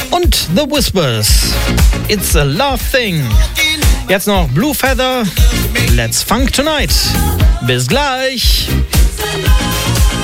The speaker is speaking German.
Und The Whispers, It's a Love Thing. Jetzt noch Blue Feather, Let's Funk Tonight. Bis gleich.